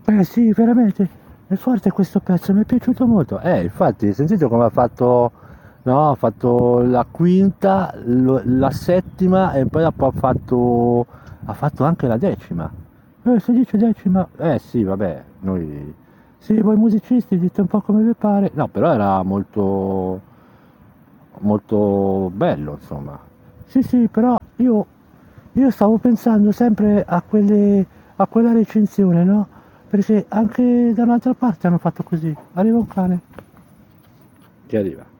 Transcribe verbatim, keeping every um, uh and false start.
Eh sì, veramente, è forte questo pezzo, mi è piaciuto molto. Eh, infatti, hai sentito come ha fatto, no, ha fatto la quinta, lo- la settima e poi dopo ha fatto, ha fatto anche la decima. Eh, si dice decima? Eh sì, vabbè, noi, sì, voi musicisti dite un po' come vi pare. No, però era molto, molto bello, insomma. Sì, sì, però io, io stavo pensando sempre a quelle, a quella recensione, no? Perché anche da un'altra parte hanno fatto così. Arriva un cane. Che arriva?